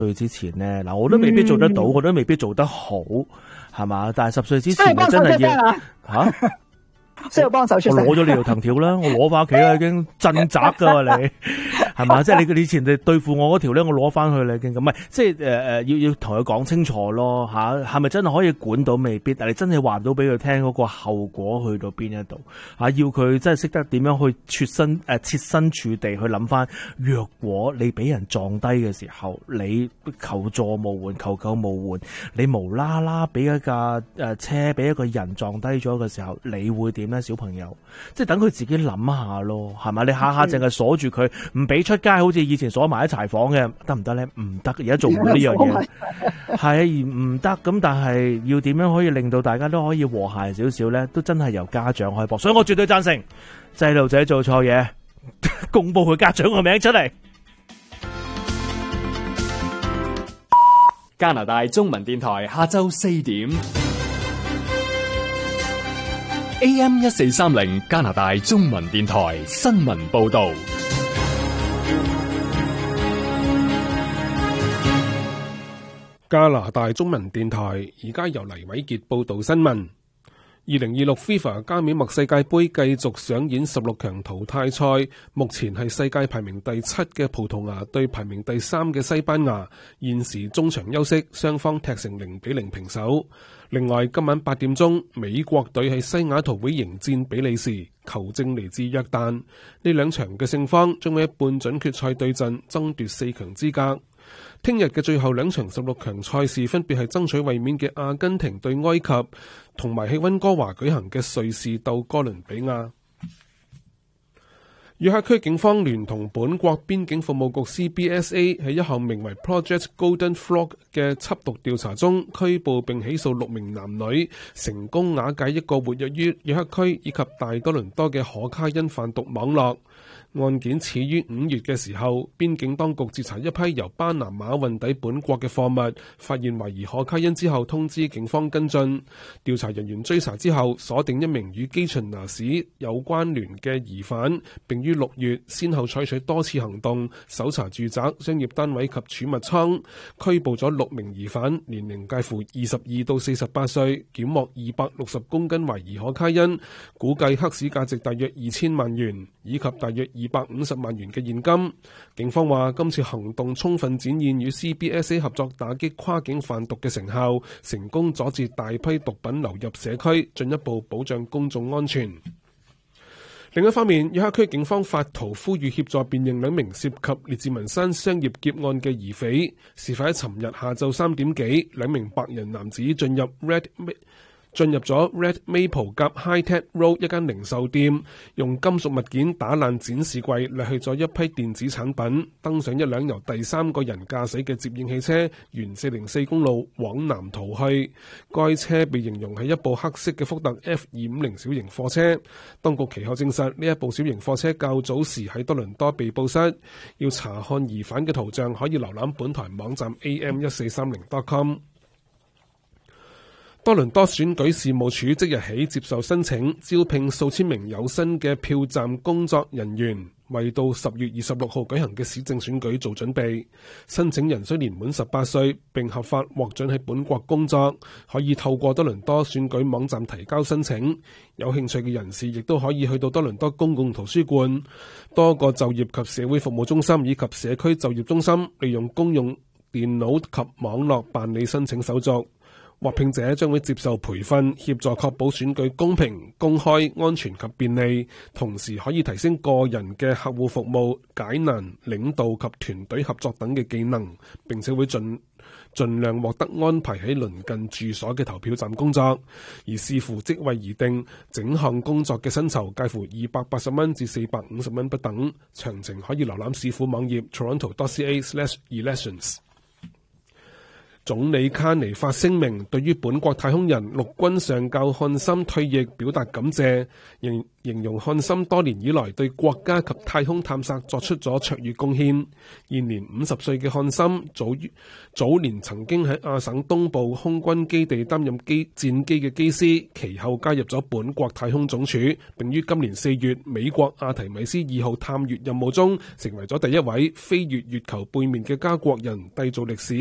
歲之前咧，嗱我都未必做得到，我都未必做得好，係嘛？但係10歲之前你真係要吓。 需要幫手出聲， 我攞咗你條藤條啦，我攞翻屋企啦，已經鎮宅噶你，係嘛？即係你以前你對付我嗰條咧，我攞翻去啦，已經咁，唔係即係要同佢講清楚咯吓，係咪真係可以管到？未必，但係你真係話到俾佢聽嗰個後果去到邊一度吓，要佢真係識得點樣去設身處地去諗翻，若果你俾人撞低嘅時候，你求助無援、求救無援，你無啦啦俾一架車俾一個人撞低咗嘅時候，你會點？小朋友，即係等佢自己諗下咯，係咪？你下下淨係鎖住佢，唔俾出街，好似以前鎖埋喺柴房嘅，得唔得咧？唔得，而家做唔到呢樣嘢，係唔得。咁但係要點樣可以令到大家都可以和諧少少咧？都真係由家長開播，所以我絕對贊成細路仔做錯嘢，公布佢家長個名出嚟。 加拿大中文電台下晝4點。AM 1430加拿大中文電台新聞報道。 加拿大中文電台而家由黎偉傑報道新聞。2026 FIFA 加冕幕世界盃繼續上演16強淘汰賽，目前係世界排名第7嘅葡萄牙對排名第3嘅西班牙，現時中場休息，雙方踢成0-0平手。另外，今晚8點鐘，美國隊喺西雅圖會迎戰比利時，球證嚟自約旦。呢兩場嘅勝方將會喺半準決賽對陣，爭奪4強資格。聽日嘅最後兩場16強賽事分別係爭取衛冕嘅阿根廷對埃及，同埋喺溫哥華舉行嘅瑞士鬥哥倫比亞。約克區警方聯同本國邊境服務局 CBSA 喺一項名為 Project Golden Frog 嘅緝毒調查中拘捕並起訴6名男女，成功瓦解一個活躍於約克區以及大多倫多嘅可卡因販毒網絡。案件始於5月嘅時候，邊境當局截查一批由巴拿馬運抵本國嘅貨物，發現懷疑可卡因之後通知警方跟進。調查人員追查之後，鎖定一名與基秦拿市有關聯嘅疑犯，並於6月先後採取多次行動，搜查住宅、商業單位及儲物倉，拘捕咗6名疑犯，年齡介乎22到48歲，檢獲260公斤懷疑可卡因，估計黑市價值大約2000萬元，以及大約250萬元嘅現金。警方話今次行動充分展現與 CBSA 合作打擊跨境販毒嘅成效，成功阻截大批毒品流入社區，進一步保障公眾安全。另一方面，約克區警方發圖呼籲協助辨認2名涉及列治文山商業劫案嘅疑匪。事發喺尋日下晝3點幾，2名白人男子進入咗 Red Maple 夾 High Tech Road 一間零售店，用金屬物件打爛展示櫃，掠去咗一批電子產品，登上一輛由第3個人駕駛嘅接應汽車，沿404公路往南逃去。該車被形容係一部黑色嘅福特 F250 小型貨車。當局其後證實呢一部小型貨車較早時喺多倫多被捕失。要查看疑犯嘅圖像，可以瀏覽本台網站 am1430.com。多倫多選舉事務處即日起接受申請，招聘數千名有薪嘅票站工作人員，為到10月26號舉行嘅市政選舉做準備。申請人需年滿18歲，並合法獲准喺本國工作，可以透過多倫多選舉網站提交申請。有興趣嘅人士亦都可以去到多倫多公共圖書館、多個就業及社會服務中心以及社區就業中心，利用公用電腦及網絡辦理申請手續。獲聘者將會接受培訓，協助確保選舉公平、公開、安全及便利，同時可以提升個人嘅客戶服務、解難、領導及團隊合作等嘅技能，並且會盡量獲得安排喺鄰近住所嘅投票站工作，而視乎職位而定，整項工作嘅薪酬介乎280蚊至450蚊不等。詳情可以瀏覽市府網頁 toronto.ca/elections。 總理卡尼發聲明，對於本國太空人陸軍上校漢森退役表達感謝，形容漢森多年以來對國家及太空探索作出咗卓越貢獻。現年50歲嘅漢森早年曾經喺亞省東部空軍基地擔任戰機嘅機師，其後加入咗本國太空總署，並於今年4月美國阿提米斯2號探月任務中，成為咗第一位飛越月球背面嘅加國人，締造歷史。